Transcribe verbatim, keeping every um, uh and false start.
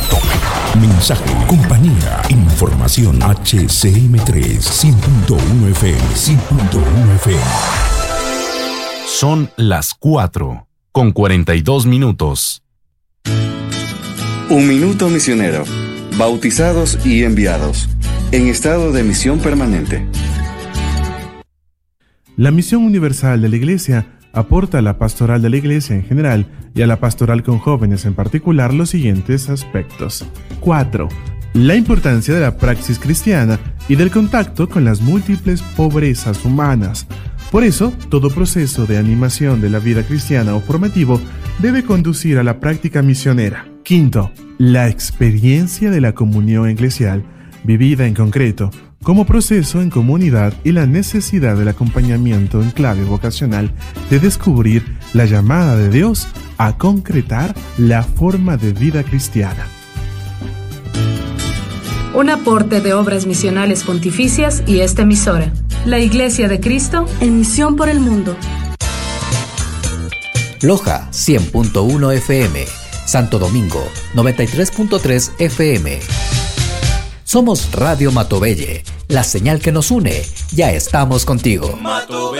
Mensaje, compañía, información. H C M tres, cien punto uno F M, cien punto uno F M. Son las cuatro, con cuarenta y dos minutos. Un minuto misionero. Bautizados y enviados. En estado de misión permanente. La misión universal de la Iglesia aporta a la pastoral de la Iglesia en general y a la pastoral con jóvenes en particular los siguientes aspectos. cuatro. La importancia de la praxis cristiana y del contacto con las múltiples pobrezas humanas. Por eso, todo proceso de animación de la vida cristiana o formativo debe conducir a la práctica misionera. Quinto, la experiencia de la comunión eclesial, vivida en concreto, como proceso en comunidad y la necesidad del acompañamiento en clave vocacional de descubrir la llamada de Dios a concretar la forma de vida cristiana. Un aporte de Obras Misionales Pontificias y esta emisora. La Iglesia de Cristo en misión por el mundo. Loja cien punto uno F M, Santo Domingo noventa y tres punto tres F M. Somos Radio Matobelle, la señal que nos une. Ya estamos contigo. Matobelle.